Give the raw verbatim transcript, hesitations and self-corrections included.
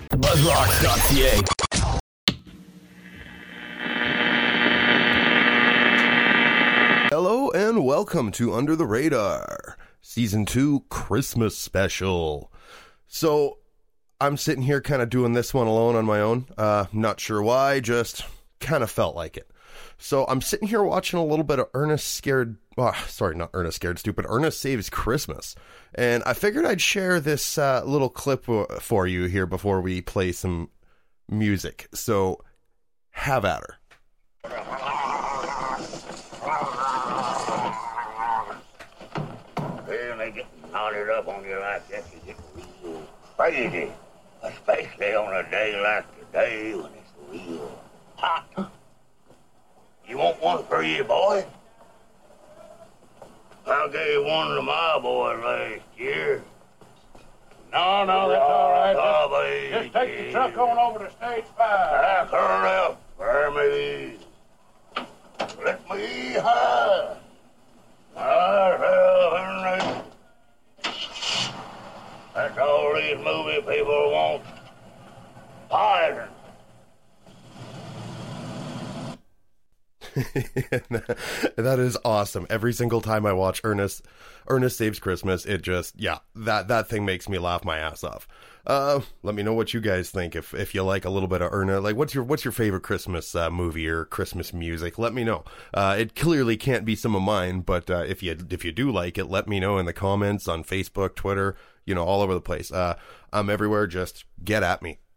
buzzrocks dot c a. Hello and welcome to Under the Radar, Season two Christmas Special. So, I'm sitting here kind of doing this one alone on my own. Uh, not sure why, just kind of felt like it. So, I'm sitting here watching a little bit of Ernest Scared... Oh, sorry, not Ernest Scared Stupid. Ernest Saves Christmas. And I figured I'd share this uh, little clip w- for you here before we play some music. So, have at her. Well, they get knotted up on you like that, you get real crazy. Especially on a day like today when it's real hot. You want one for you, boy? I gave one to my boy last year. No, no, that's all right. Oh, Just, just take the truck on over to stage five. Back her up for me. Let me high. Myself in the... That's all these movie people want. Poison. That is awesome. Every single time I watch Ernest Ernest Saves Christmas, it just, yeah, that, that thing makes me laugh my ass off. Uh, let me know what you guys think. If if you like a little bit of Ernest, like what's your what's your favorite Christmas uh, movie or Christmas music? Let me know. Uh, it clearly can't be some of mine, but uh, if you if you do like it, let me know in the comments on Facebook, Twitter, you know, all over the place. Uh, I'm everywhere. Just get at me.